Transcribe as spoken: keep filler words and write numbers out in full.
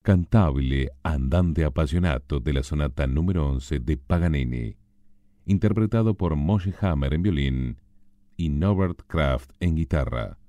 Cantabile andante appassionato de la sonata número once de Paganini, interpretado por Moshe Hammer en violín y Norbert Kraft en guitarra.